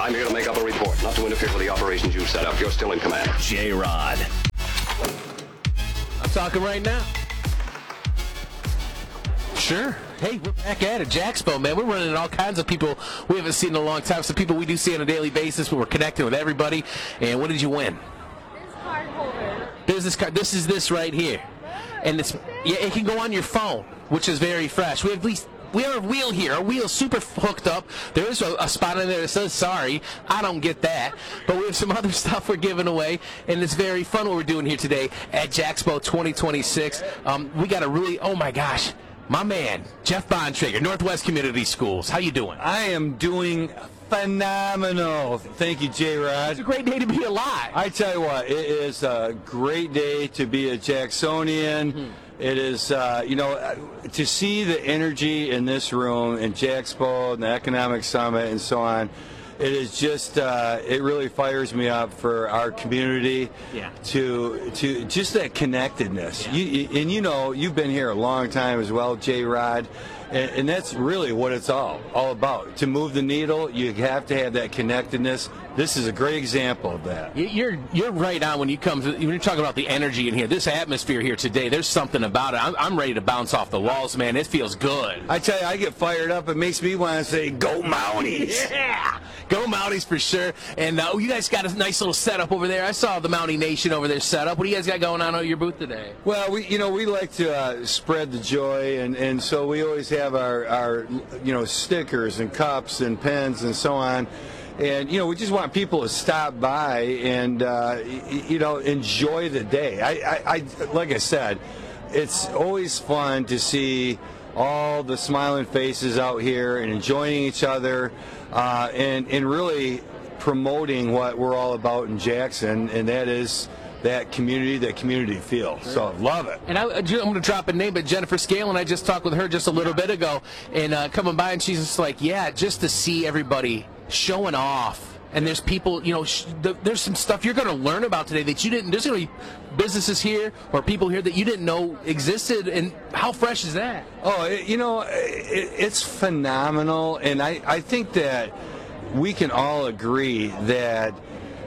I'm here to make up a report, not to interfere with the operations you've set up. You're still in command. J-Rod. I'm talking right now. Sure. Hey, we're back at it. Jaxpo, man. We're running into all kinds of people we haven't seen in a long time. Some people we do see on a daily basis, but we're connecting with everybody. And what did you win? This card holder. Business card. This is this right here. And it can go on your phone, which is very fresh. We have a wheel here. Our wheel's super hooked up. There is a spot in there that says sorry. I don't get that. But we have some other stuff we're giving away, and it's very fun what we're doing here today at Jaxpo 2026. We got a really, oh my gosh, my man, Jeff Bontrager, Northwest Community Schools. How you doing? I am doing phenomenal. Thank you, J-Rod. It's a great day to be alive. I tell you what, it is a great day to be a Jacksonian. It is, to see the energy in this room in Jaxpo and the Economic Summit and so on. It is just, it really fires me up for our community. Yeah. To just that connectedness. Yeah. You've been here a long time as well, J-Rod. And that's really what it's all about. To move the needle, you have to have that connectedness. This is a great example of that. You're right on when you're talking about the energy in here. This atmosphere here today, there's something about it. I'm ready to bounce off the walls, man. It feels good. I tell you, I get fired up. It makes me want to say, go Mounties! Yeah! Go Mounties for sure. And you guys got a nice little setup over there. I saw the Mountie Nation over there set up. What do you guys got going on at your booth today? Well, we like to spread the joy, and so we always have our stickers and cups and pens and so on. And, we just want people to stop by and, enjoy the day. I like I said, it's always fun to see all the smiling faces out here and enjoying each other and really promoting what we're all about in Jackson, and that is that community feel. So love it. And I'm going to drop a name, but Jennifer Scale, and I just talked with her just a little bit ago, and coming by, and she's just like, yeah, just to see everybody showing off. And there's people, there's some stuff you're going to learn about today that you didn't. There's going to be businesses here or people here that you didn't know existed. And how fresh is that? Oh, it's phenomenal. And I think that we can all agree that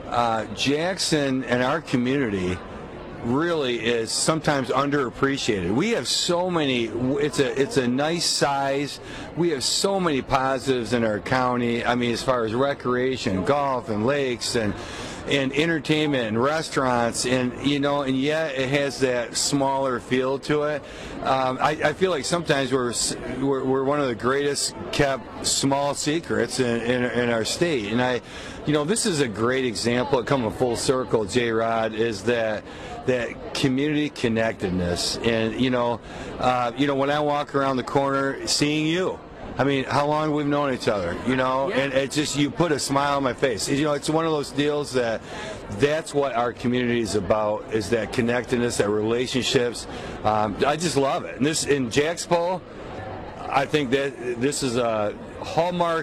Jackson and our community really is sometimes underappreciated. We have so many, it's a nice size. We have so many positives in our county. I mean, as far as recreation, golf and lakes and entertainment and restaurants, and yet it has that smaller feel to it. I feel like sometimes we're one of the greatest kept small secrets in our state, and this is a great example. Coming full circle, J-Rod, is that community connectedness, and when I walk around the corner, seeing you. I mean, how long we've known each other, Yeah. And it's just, you put a smile on my face. It's one of those deals that's what our community is about, is that connectedness, that relationships. I just love it. And in Jaxpo, I think that this is a hallmark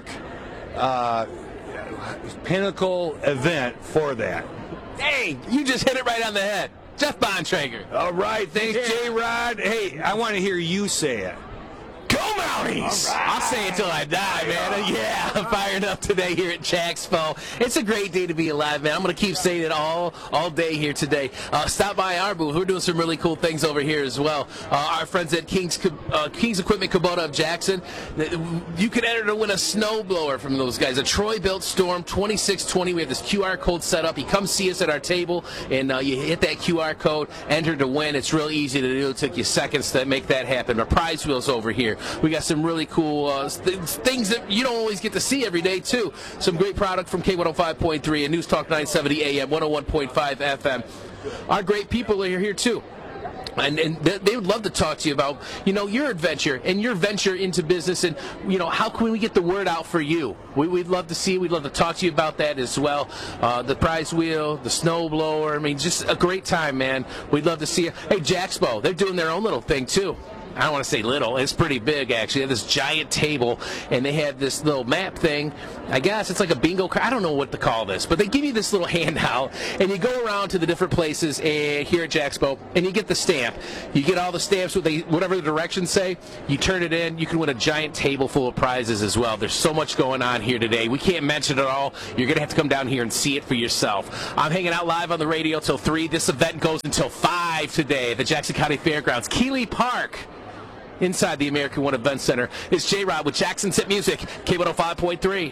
pinnacle event for that. Hey, you just hit it right on the head. Jeff Bontrager. All right, thanks, J-Rod. Hey, I want to hear you say it. Go Mounties! Right. I'll say it till I die, man. Yeah, I'm fired up today here at Jaxpo. It's a great day to be alive, man. I'm going to keep saying it all day here today. Stop by our booth. We're doing some really cool things over here as well. Our friends at King's Equipment Kubota of Jackson. You can enter to win a snowblower from those guys. A Troy-built Storm 2620. We have this QR code set up. You come see us at our table, and you hit that QR code, enter to win. It's real easy to do. It took you seconds to make that happen. Our prize wheel's over here. We got some really cool things that you don't always get to see every day, too. Some great product from K105.3 and News Talk 970 AM, 101.5 FM. Our great people are here, too. And they would love to talk to you about, your adventure and your venture into business, and, how can we get the word out for you? We'd love to see you. We'd love to talk to you about that as well. The prize wheel, the snowblower. I mean, just a great time, man. We'd love to see you. Hey, Jaxpo, they're doing their own little thing, too. I don't want to say little, it's pretty big actually. They have this giant table, and they have this little map thing. I guess it's like a bingo card. I don't know what to call this, but they give you this little handout, and you go around to the different places here at Jaxpo, and you get the stamp. You get all the stamps, whatever the directions say, you turn it in. You can win a giant table full of prizes as well. There's so much going on here today. We can't mention it all. You're going to have to come down here and see it for yourself. I'm hanging out live on the radio till 3. This event goes until 5 today at the Jackson County Fairgrounds. Keeley Park, inside the American One Event Center. It's J-Rod with Jackson's Hit Music, K105.3.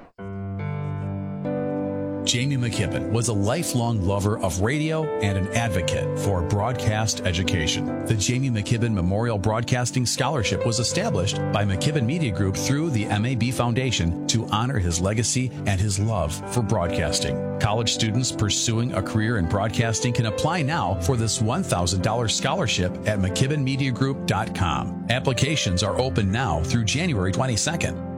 Jamie McKibben was a lifelong lover of radio and an advocate for broadcast education. The Jamie McKibben Memorial Broadcasting Scholarship was established by McKibben Media Group through the MAB Foundation to honor his legacy and his love for broadcasting. College students pursuing a career in broadcasting can apply now for this $1,000 scholarship at McKibbenMediaGroup.com. Applications are open now through January 22nd.